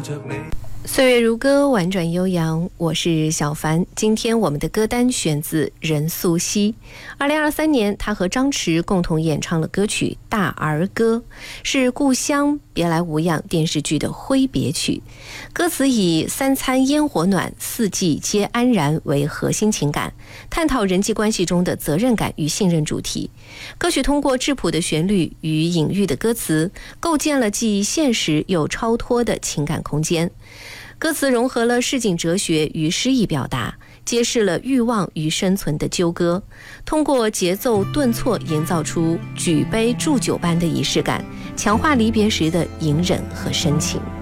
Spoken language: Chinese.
岁月如歌，婉转悠扬，我是小凡。今天我们的歌单选自任素汐。2023年，他和张弛共同演唱了歌曲《大儿歌》，是《故乡别来无恙》电视剧的挥别曲。歌词以三餐烟火暖，四季皆安然为核心情感，探讨人际关系中的责任感与信任主题。歌曲通过质朴的旋律与隐喻的歌词，构建了既现实又超脱的情感空间。歌词融合了市井哲学与诗意表达，揭示了欲望与生存的纠葛，通过节奏顿挫营造出举杯祝酒般的仪式感，强化离别时的隐忍和深情。